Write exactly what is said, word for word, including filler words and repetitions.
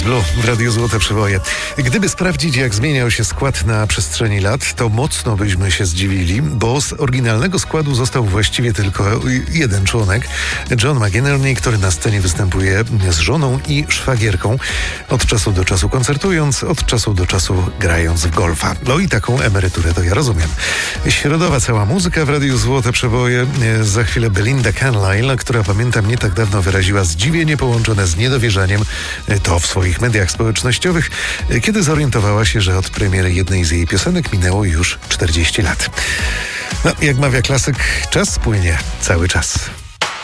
Blue w Radiu Złote Przeboje. Gdyby sprawdzić, jak zmieniał się skład na przestrzeni lat, to mocno byśmy się zdziwili, bo z oryginalnego składu został właściwie tylko jeden członek, John McInerney, który na scenie występuje z żoną i szwagierką, od czasu do czasu koncertując, od czasu do czasu grając w golfa. No i taką emeryturę to ja rozumiem. Środowa cała muzyka w Radiu Złote Przeboje. Za chwilę Belinda Carlisle, która pamiętam nie tak dawno wyraziła zdziwienie połączone z niedowierzaniem, to w swoich mediach społecznościowych, kiedy zorientowała się, że od premiery jednej z jej piosenek minęło już czterdzieści lat. No, jak mawia klasyk, czas płynie cały czas.